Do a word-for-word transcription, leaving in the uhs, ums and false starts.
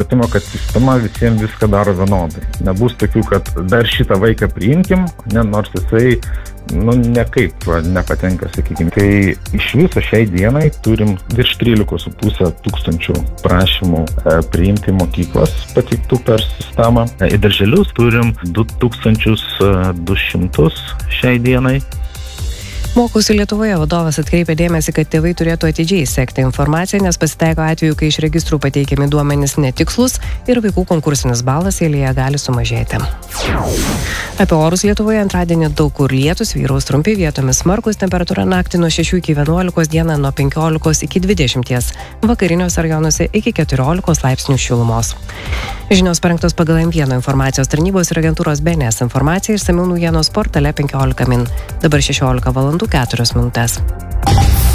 supratimo, kad sistema visiems viską daro vienodai. Nebus tokių, kad dar šitą vaiką priimkim, ne, nors jisai nu, nekaip nepatenka, sakykime. Tai iš viso šiai dienai turim virš trylikos su puse tūkstančių prašymų e, priimti mokyklas pateiktų per sistemą. Į darželius turim du tūkstančius du šimtus šiai dienai. Mokausi Lietuvoje vadovas atkreipė dėmesį, kad tėvai turėtų atidžiai sekti informaciją, nes pasitaiko atveju, kai iš registrų pateikiami duomenys netikslus ir vaikų konkursinis balas eilėje gali sumažėti. Apie orus Lietuvoje antradienį daug kur lietus, vyraus trumpi, vietomis smarkus, temperatūra naktį nuo šešių iki vienuolikos, dieną nuo penkiolikos iki dvidešimties, vakariniuose rajonuose iki keturiolikos laipsnių šilumos. Žinios parengtos pagal M vienas informacijos tarnybos ir agentūros B N S informaciją, išsamiau naujienos portale penkiolika min. Dabar šešiolika valandų keturios minutės.